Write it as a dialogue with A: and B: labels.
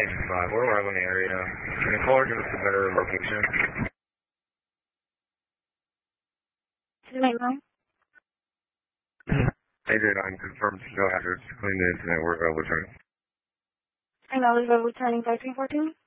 A: 5. We're arriving in the area. Can the caller give us a better location? They did. I'm confirmed no address. Clean the incident. We're returning.
B: And I was returning 5342?